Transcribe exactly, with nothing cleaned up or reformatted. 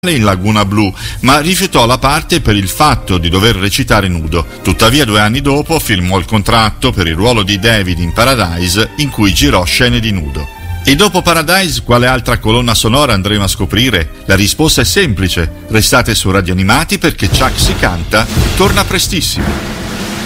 in Laguna Blu, ma rifiutò la parte per il fatto di dover recitare nudo. Tuttavia, due anni dopo firmò il contratto per il ruolo di David in Paradise, in cui girò scene di nudo. E dopo Paradise, quale altra colonna sonora andremo a scoprire? La risposta è semplice: restate su Radio Animati, perché Chuck si canta torna prestissimo.